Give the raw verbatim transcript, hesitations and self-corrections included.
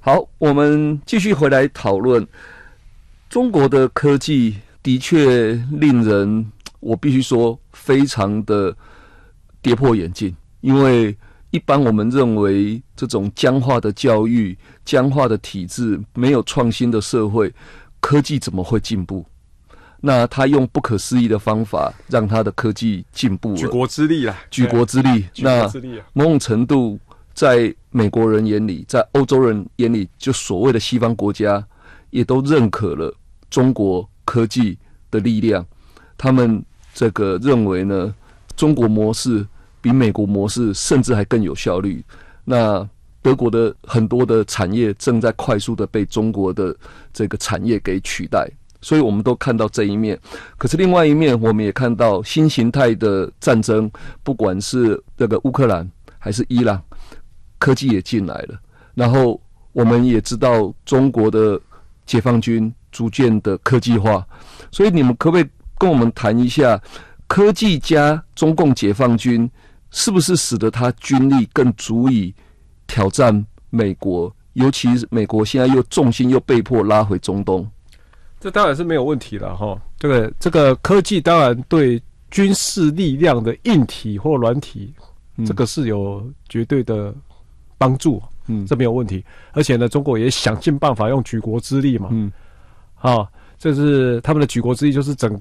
好，我们继续回来讨论中国的科技，的确令人，我必须说非常的跌破眼镜，因为一般我们认为这种僵化的教育、僵化的体制、没有创新的社会，科技怎么会进步？那他用不可思议的方法让他的科技进步了， 举国之力啦， 举国之力。那某种程度，在美国人眼里，在欧洲人眼里，就所谓的西方国家，也都认可了中国科技的力量。他们这个认为呢，中国模式比美国模式甚至还更有效率。那德国的很多的产业正在快速的被中国的这个产业给取代。所以我们都看到这一面，可是另外一面，我们也看到新形态的战争，不管是这个乌克兰还是伊朗，科技也进来了。然后我们也知道中国的解放军逐渐的科技化，所以你们可不可以跟我们谈一下，科技加中共解放军是不是使得他军力更足以挑战美国？尤其是美国现在又重心又被迫拉回中东。 这当然是没有问题了哈。这个这个科技当然对军事力量的硬体或软体，嗯、这个是有绝对的帮助，嗯，这没有问题。而且呢，中国也想尽办法用举国之力嘛，嗯，啊，这是他们的举国之力，就是整